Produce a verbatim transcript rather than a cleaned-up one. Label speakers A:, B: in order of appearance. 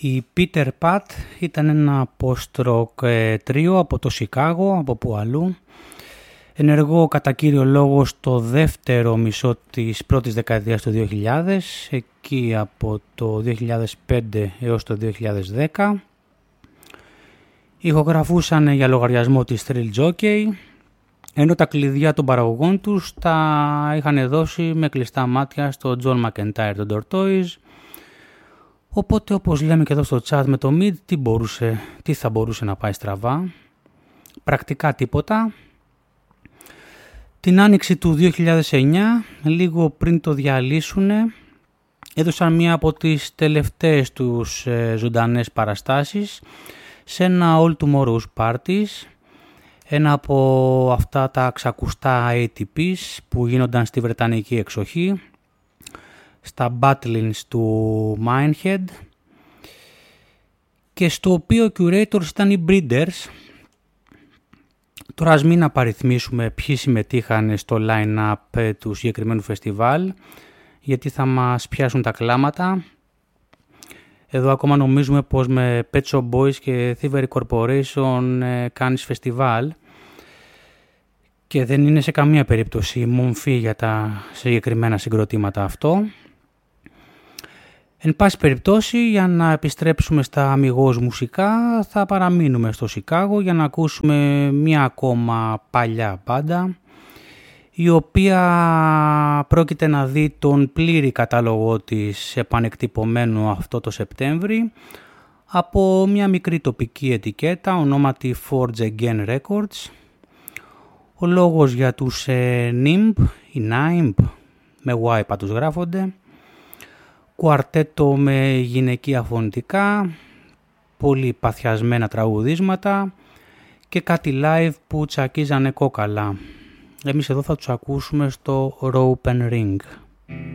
A: Η Peter Pat ήταν ένα post-rock τρίο από το Σικάγο, από που αλλού. Ενεργό κατά κύριο λόγο στο δεύτερο μισό της πρώτης δεκαετίας του δύο χιλιάδες, εκεί από το δύο χιλιάδες πέντε έως το δύο χιλιάδες δέκα. Ηχογραφούσαν για λογαριασμό της Thrill Jockey, ενώ τα κλειδιά των παραγωγών τους τα είχαν δώσει με κλειστά μάτια στο John McEntire των Tortoise. Οπότε, όπως λέμε και εδώ στο chat με το Mid, τι, μπορούσε, τι θα μπορούσε να πάει στραβά? Πρακτικά τίποτα. Την άνοιξη του δύο χιλιάδες εννιά, λίγο πριν το διαλύσουν, έδωσαν μία από τις τελευταίες τους ε, ζωντανές παραστάσεις σε ένα All Tomorrow's Parties, ένα από αυτά τα ξακουστά έι τι πις που γίνονταν στη Βρετανική εξοχή, στα Battlings του Minehead, και στο οποίο curators ήταν οι Breeders. Τώρα ας μην απαριθμίσουμε ποιοι συμμετείχαν στο line-up του συγκεκριμένου φεστιβάλ, γιατί θα μας πιάσουν τα κλάματα. Εδώ ακόμα νομίζουμε πως με Pet Shop Boys και Thievery Corporation ε, κάνεις φεστιβάλ, και δεν είναι σε καμία περίπτωση μομφή για τα συγκεκριμένα συγκροτήματα αυτό. Εν πάση περιπτώσει, για να επιστρέψουμε στα αμιγώς μουσικά, θα παραμείνουμε στο Σικάγο για να ακούσουμε μία ακόμα παλιά μπάντα, η οποία πρόκειται να δει τον πλήρη κατάλογο της επανεκτυπωμένου αυτό το Σεπτέμβρη από μια μικρή τοπική ετικέτα ονόματι Forge Again Records. Ο λόγος για τους ε, Nimb, οι Nimb, με Y πάντως γράφονται, κουαρτέτο με γυναικεία φωνητικά, πολύ παθιασμένα τραγουδίσματα και κάτι live που τσακίζανε κόκαλα. Εμείς εδώ θα τους ακούσουμε στο Rope and Ring.